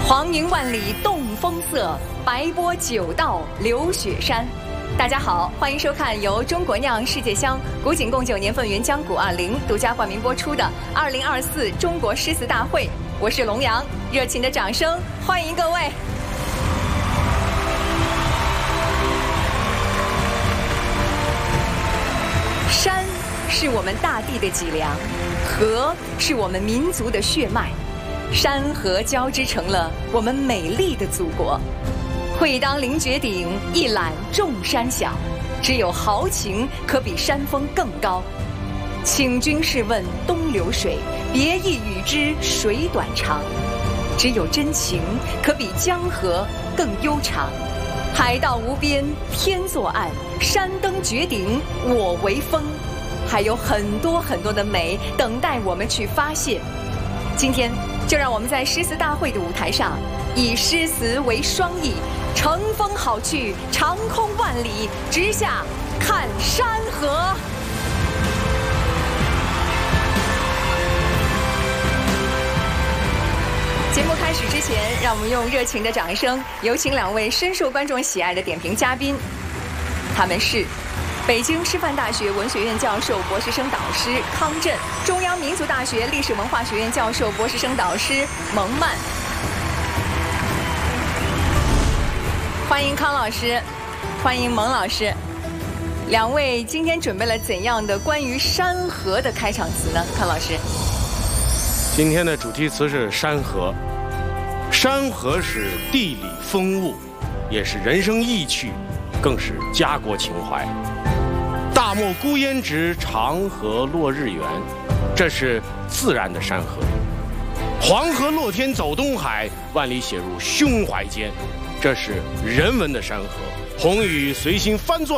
黄云万里动风色，白波九道流雪山。大家好，欢迎收看由中国酿世界香古井贡酒年份原浆古20独家冠名播出的2024中国诗词大会。我是龙阳，热情的掌声欢迎各位。山是我们大地的脊梁，河是我们民族的血脉。山河交织成了我们美丽的祖国。会当凌绝顶，一览众山小。只有豪情可比山峰更高。请君试问东流水，别意与之水短长。只有真情可比江河更悠长。海道无边天作岸，山登绝顶我为峰。还有很多很多的美等待我们去发现。今天就让我们在诗词大会的舞台上，以诗词为双翼，乘风好去，长空万里，直下看山河。节目开始之前，让我们用热情的掌声，有请两位深受观众喜爱的点评嘉宾，他们是北京师范大学文学院教授、博士生导师康震，中央民族大学历史文化学院教授、博士生导师蒙曼。欢迎康老师，欢迎蒙老师。两位今天准备了怎样的关于山河的开场词呢？康老师， 今天的主题词是山河。山河是地理风物，也是人生意趣，更是家国情怀。大漠孤烟直，长河落日圆，这是自然的山河。黄河落天走东海，万里写入胸怀间，这是人文的山河。红雨随心翻作